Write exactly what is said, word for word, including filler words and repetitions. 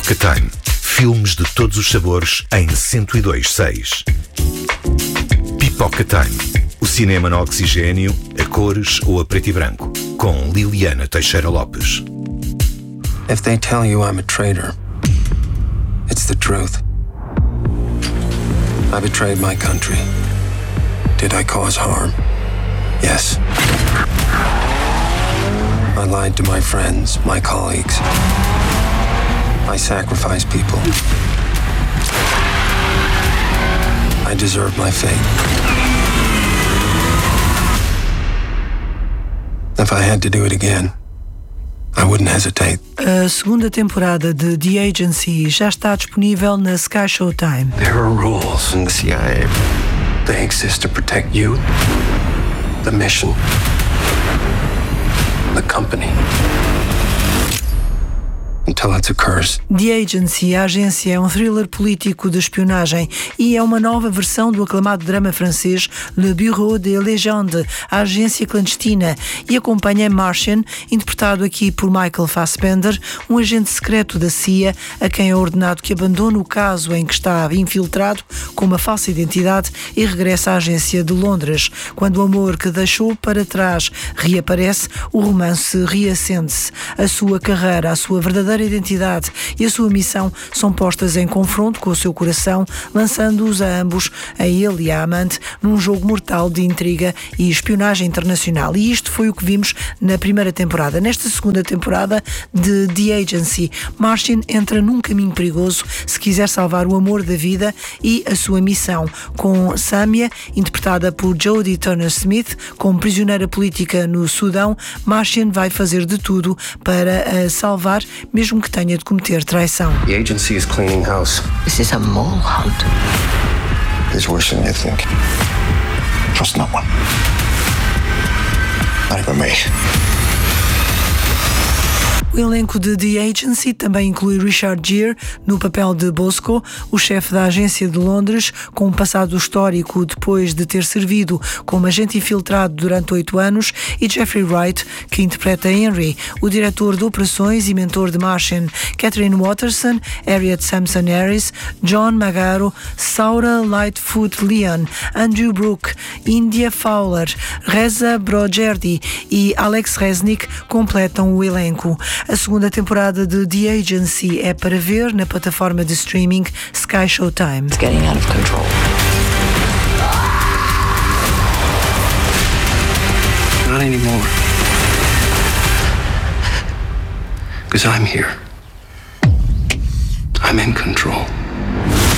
Pipoca Time. Filmes de todos os sabores em cento e dois seis. Pipoca Time. O cinema no oxigênio, a cores ou a preto e branco. Com Liliana Teixeira Lopes. If they tell you I'm a traitor, it's the truth. I betrayed my country. Did I cause harm? Yes. I lied to my friends, my colleagues. I sacrificed people. I deserve my fate. If I had to do it again, I wouldn't hesitate. A segunda temporada de The Agency já está disponível na Sky Showtime. There are rules in the C I A. They exist to protect you, the mission, the company. Until it's a curse. The Agency, a agência, é um thriller político de espionagem e é uma nova versão do aclamado drama francês Le Bureau des Légendes, a agência clandestina, e acompanha Martian, interpretado aqui por Michael Fassbender, um agente secreto da C I A a quem é ordenado que abandone o caso em que está infiltrado com uma falsa identidade e regressa à agência de Londres. Quando o amor que deixou para trás reaparece, o romance reacende-se. A sua carreira, a sua verdadeira identidade e a sua missão são postas em confronto com o seu coração, lançando-os a ambos, a ele e à amante, num jogo mortal de intriga e espionagem internacional. E isto foi o que vimos na primeira temporada. Nesta segunda temporada de The Agency, Martian entra num caminho perigoso se quiser salvar o amor da vida e a sua missão. Com Samia, interpretada por Jodie Turner-Smith, como prisioneira política no Sudão, Martian vai fazer de tudo para a salvar, mesmo que tenha de cometer traição. The agency is cleaning house. This is a mole hunt. It's worse than you think. Trust no one. Not even me. O elenco de The Agency também inclui Richard Gere no papel de Bosco, o chefe da agência de Londres, com um passado histórico depois de ter servido como agente infiltrado durante oito anos, e Jeffrey Wright, que interpreta Henry, o diretor de operações e mentor de Martian. Catherine Watterson, Harriet Sampson Harris, John Magaro, Saura Lightfoot Leon, Andrew Brooke, India Fowler, Reza Brogerdi e Alex Resnick completam o elenco. A segunda temporada de The Agency é para ver na plataforma de streaming Sky Showtime. It's getting out of control. Not anymore. Because I'm here. I'm in control.